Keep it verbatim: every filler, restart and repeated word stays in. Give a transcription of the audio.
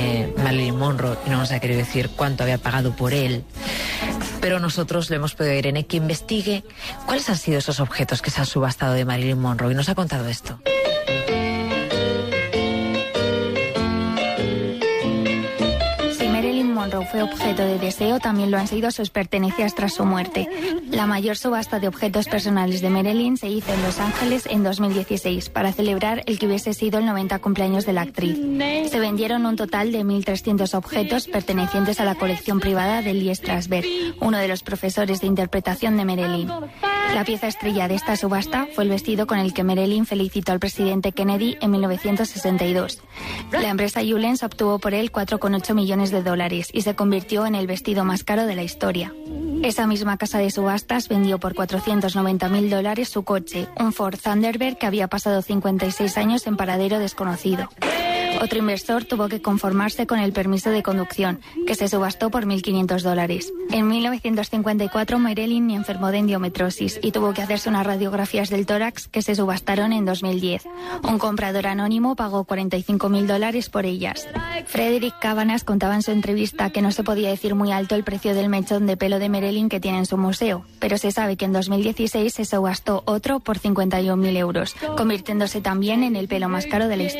de Marilyn Monroe y no nos ha querido decir cuánto había pagado por él. Pero nosotros le hemos pedido a Irene que investigue cuáles han sido esos objetos que se han subastado de Marilyn Monroe y nos ha contado esto. Monroe fue objeto de deseo, también lo han sido sus pertenencias tras su muerte. La mayor subasta de objetos personales de Marilyn se hizo en Los Ángeles en dos mil dieciséis para celebrar el que hubiese sido el noventa cumpleaños de la actriz. Se vendieron un total de mil trescientos objetos pertenecientes a la colección privada de Lee Strasberg, uno de los profesores de interpretación de Marilyn. La pieza estrella de esta subasta fue el vestido con el que Marilyn felicitó al presidente Kennedy en mil novecientos sesenta y dos. La empresa Julens obtuvo por él cuatro coma ocho millones de dólares y se convirtió en el vestido más caro de la historia. Esa misma casa de subastas vendió por cuatrocientos noventa mil dólares su coche, un Ford Thunderbird que había pasado cincuenta y seis años en paradero desconocido. Otro inversor tuvo que conformarse con el permiso de conducción, que se subastó por mil quinientos dólares. En mil novecientos cincuenta y cuatro Marilyn enfermó de endometriosis y tuvo que hacerse unas radiografías del tórax que se subastaron en dos mil diez. Un comprador anónimo pagó cuarenta y cinco mil dólares por ellas. Frederick Cabanas contaba en su entrevista que no se podía decir muy alto el precio del mechón de pelo de Marilyn que tiene en su museo, pero se sabe que en dos mil dieciséis se subastó otro por cincuenta y un mil euros, convirtiéndose también en el pelo más caro de la historia.